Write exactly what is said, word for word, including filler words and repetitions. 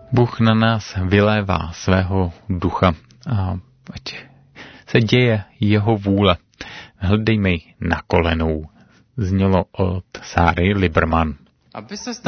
Bůh na nás vylévá svého ducha a ať se děje jeho vůle. Hledejme ji na kolenou. Znělo od Sáry Liberman.